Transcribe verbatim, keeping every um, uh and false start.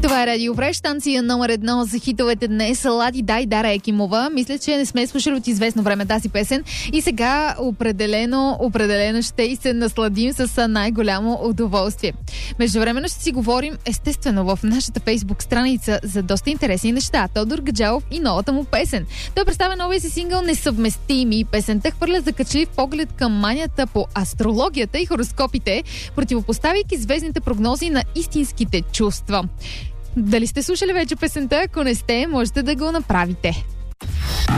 Това е Радио Фреш, станция номер едно за хитовете днес. Лади Дай, Дара Екимова. Мисля, че не сме слушали от известно време тази песен и сега определено, определено ще и се насладим с най-голямо удоволствие. Междувременно ще си говорим естествено в нашата Фейсбук страница за доста интересни неща. Тодор Гаджалов и новата му песен. Той представя новия си сингъл "Несъвместими". Песента хвърля закачлив поглед към манията по астрологията и хороскопите, противопоставяйки звездните прогнози на истинските чувства. Дали сте слушали вече песента? Ако не сте, можете да го направите.